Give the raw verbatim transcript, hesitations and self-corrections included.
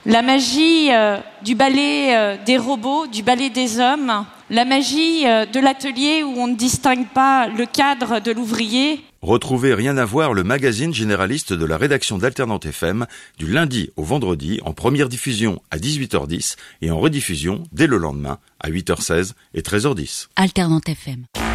La magie euh, du ballet euh, des robots, du ballet des hommes, la magie euh, de l'atelier où on ne distingue pas le cadre de l'ouvrier. Retrouvez Rien à voir, le magazine généraliste de la rédaction d'Alternante F M, du lundi au vendredi, en première diffusion à dix-huit heures dix et en rediffusion dès le lendemain à huit heures seize et treize heures dix. Alternante F M.